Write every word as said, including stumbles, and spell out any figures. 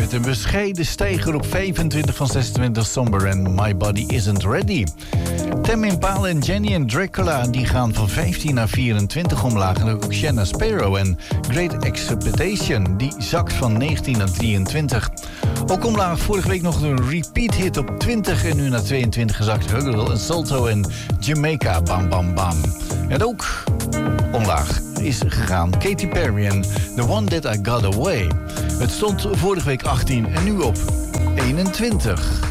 Met een bescheiden stijger op vijfentwintig van zesentwintig Somber en My Body Isn't Ready. Tame Impala en Jenny en Dracula die gaan van vijftien naar vierentwintig omlaag. En ook Shanna Sparrow en Great Expectation die zakt van negentien naar drieëntwintig. Ook omlaag vorige week nog een repeat hit op twintig en nu naar tweeëntwintig gezakt. Huggerl en Salto en Jamaica, bam bam bam. En ook omlaag is gegaan Katy Perry en The One That I Got Away. Het stond vorige week achttien en nu op eenentwintig.